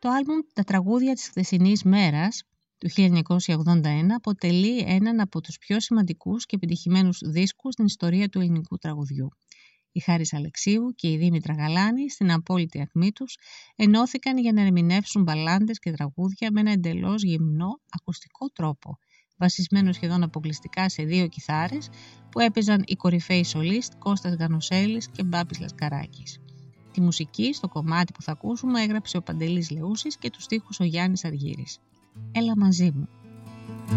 Το άλμπουμ «Τα τραγούδια της χθεσινής μέρας» του 1981 αποτελεί έναν από τους πιο σημαντικούς και επιτυχημένους δίσκους στην ιστορία του ελληνικού τραγουδιού. Η Χάρης Αλεξίου και η Δήμητρα Γαλάνη, στην απόλυτη ακμή τους, ενώθηκαν για να ερμηνεύσουν μπαλάντες και τραγούδια με ένα εντελώς γυμνό ακουστικό τρόπο, βασισμένο σχεδόν αποκλειστικά σε 2 κιθάρες που έπαιζαν οι κορυφαίοι σολίστ Κώστας Γανοσέλης και Μπάμπης Λασκαράκης. Τη μουσική στο κομμάτι που θα ακούσουμε έγραψε ο Παντελής Λεούσης και τους στίχους ο Γιάννης Αργύρης. Έλα μαζί μου.